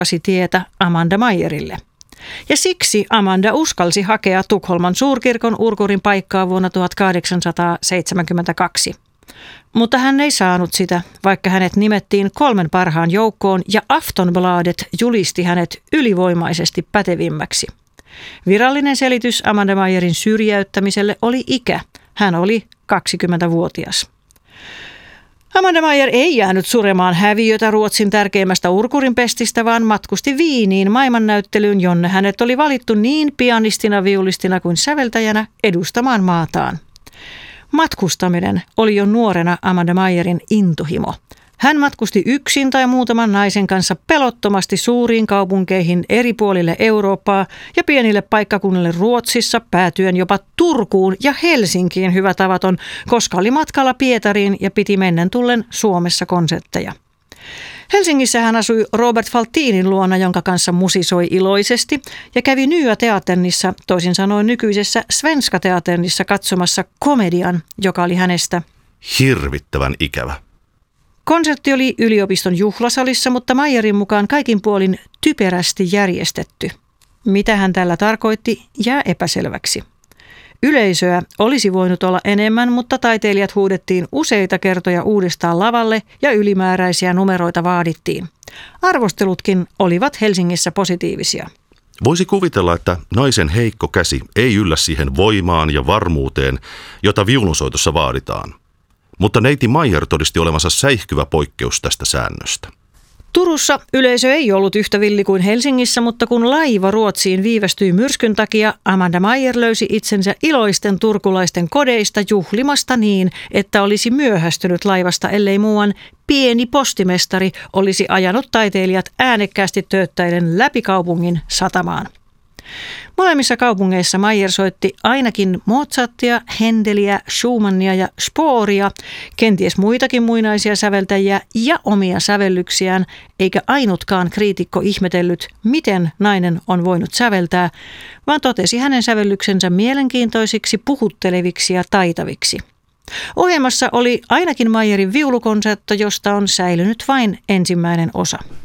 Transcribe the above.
tietä Amanda Mayerille. Ja siksi Amanda uskalsi hakea Tukholman suurkirkon urkurin paikkaa vuonna 1872. Mutta hän ei saanut sitä, vaikka hänet nimettiin 3 parhaan joukkoon ja Aftonbladet julisti hänet ylivoimaisesti pätevimmäksi. Virallinen selitys Amanda Mayerin syrjäyttämiselle oli ikä. Hän oli 20-vuotias. Amanda Mayer ei jäänyt suremaan häviötä Ruotsin tärkeimmästä urkurinpestistä, vaan matkusti Viiniin maailmannäyttelyyn, jonne hänet oli valittu niin pianistina, viulistina kuin säveltäjänä edustamaan maataan. Matkustaminen oli jo nuorena Amanda Mayerin intohimo. Hän matkusti yksin tai muutaman naisen kanssa pelottomasti suuriin kaupunkeihin eri puolille Eurooppaa ja pienille paikkakunnille Ruotsissa, päätyen jopa Turkuun ja Helsinkiin hyvä tavaton, koska oli matkalla Pietariin ja piti mennen tullen Suomessa konsertteja. Helsingissä hän asui Robert Faltinin luona, jonka kanssa musisoi iloisesti, ja kävi Nya Teaternissa, toisin sanoen nykyisessä Svenska Teaternissa katsomassa komedian, joka oli hänestä hirvittävän ikävä. Konsertti oli yliopiston juhlasalissa, mutta Mayerin mukaan kaikin puolin typerästi järjestetty. Mitä hän tällä tarkoitti, jää epäselväksi. Yleisöä olisi voinut olla enemmän, mutta taiteilijat huudettiin useita kertoja uudestaan lavalle ja ylimääräisiä numeroita vaadittiin. Arvostelutkin olivat Helsingissä positiivisia. Voisi kuvitella, että naisen heikko käsi ei yllä siihen voimaan ja varmuuteen, jota viulunsoitossa vaaditaan. Mutta neiti Mayer todisti olevansa säihkyvä poikkeus tästä säännöstä. Turussa yleisö ei ollut yhtä villi kuin Helsingissä, mutta kun laiva Ruotsiin viivästyi myrskyn takia, Amanda Mayer löysi itsensä iloisten turkulaisten kodeista juhlimasta niin, että olisi myöhästynyt laivasta, ellei muuan pieni postimestari olisi ajanut taiteilijat äänekkäästi tööttäiden läpi kaupungin satamaan. Molemmissa kaupungeissa Mayer soitti ainakin Mozartia, Händeliä, Schumannia ja Sporia, kenties muitakin muinaisia säveltäjiä ja omia sävellyksiään, eikä ainutkaan kriitikko ihmetellyt, miten nainen on voinut säveltää, vaan totesi hänen sävellyksensä mielenkiintoisiksi, puhutteleviksi ja taitaviksi. Ohjelmassa oli ainakin Mayerin viulukonsertto, josta on säilynyt vain ensimmäinen osa.